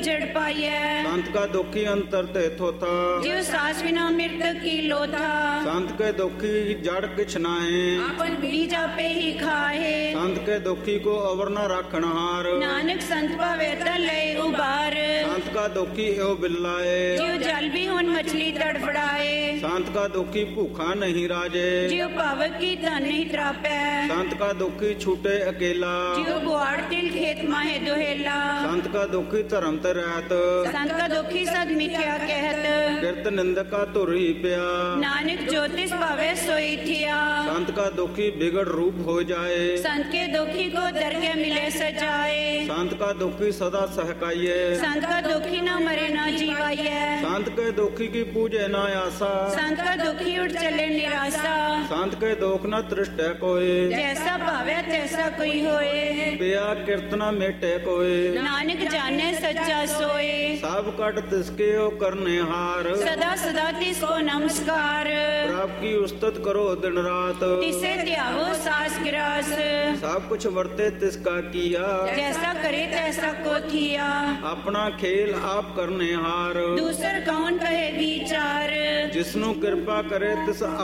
उजड़ पाइय। संत का दुखी अंतर ते थोथा, जिव सास बिना मृतक की लोथा। संत के दुखी जड़ किछ नाहे, आपन बीज आपे ही खाहे। संत के दुखी को अवर न राखण हार, नानक संत पावे ता लय उबार। संत का दुखी एव बिल्लाए, जिव जल भी हुन मछली तड़फड़ाए। संत का दुखी भूखा नहीं राजे, जिव पावक की धन नहीं त्रापै। संत का दुखी छूटे अकेला, जिव बुआड़ तिल खेत माहे दुहेला। संत का दुखी धर्म ते रहत, संत का दुखी सद मिथ्या कहत। किरत निंदक का तुर ही पिया, नानक ज्योतिष पावे सोई थिया। संत का दुखी बिगड़ रूप हो जाए, संत के दुखी को दर के मिले सजाए। संत का दुखी सदा सहकाइए, संत का दुखी न मरे न जीवाइए। संत के दुखी की पूजे न आशा, संत का दुखी उठ चले निराशा। संत के दुख न तृष्ट कोय, जैसा पावे तैसा कोई होए। पिया कीर्तना मेटे कोय, नानक जाने सच्चा सोए। सब कट तिसके ओ करने हार, सदा सदा तिसको नमस्कार। प्रभ की उस्तत करो दिन रात, तिसे त्यागो सास गिरास। सब कुछ वर्ते तिसका किया, जैसा करे तैसा को थिया। अपना खेल आप करने हार, दूसर कौन कहे विचार। जिसनु कृपा करे तिस